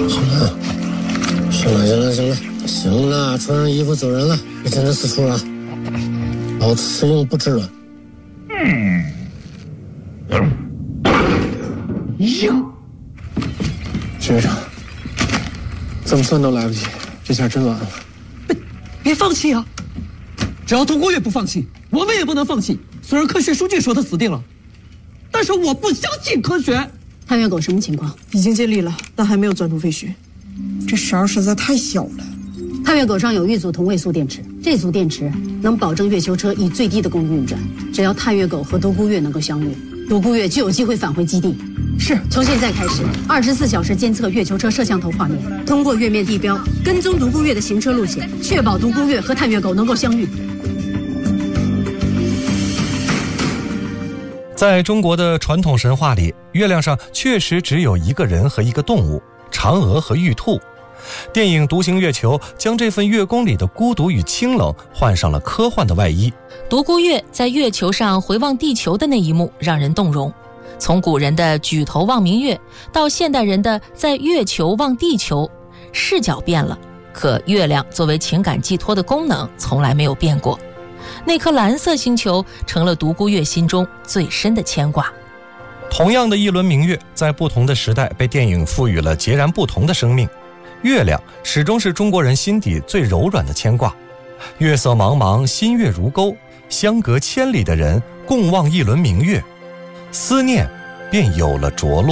行了，穿上衣服走人了，别站着四处了，老子吃用不吃软。 学长，怎么算都来不及，这下真完了。 别放弃啊！只要独孤月不放弃，我们也不能放弃。虽然科学数据说他死定了，但是我不相信科学。 探月狗什么情况？ 已经尽力了，但还没有钻出废墟。这勺实在太小了。 探月狗上有一组同位素电池，这组电池能保证月球车以最低的功率运转。只要探月狗和独孤月能够相遇，独孤月就有机会返回基地。 是， 从现在开始，24小时监测月球车摄像头画面，通过月面地标跟踪独孤月的行车路线，确保独孤月和探月狗能够相遇。 在中国的传统神话里，月亮上确实只有一个人和一个动物，嫦娥和玉兔。电影《独行月球》将这份月宫里的孤独与清冷换上了科幻的外衣。 独孤月在月球上回望地球的那一幕让人动容，从古人的举头望明月到现代人的在月球望地球，视角变了，可月亮作为情感寄托的功能从来没有变过。那颗蓝色星球成了独孤月心中最深的牵挂。 同样的一轮明月，在不同的时代被电影赋予了截然不同的生命。月亮始终是中国人心底最柔软的牵挂。月色茫茫，新月如钩，相隔千里的人共望一轮明月，思念便有了着落。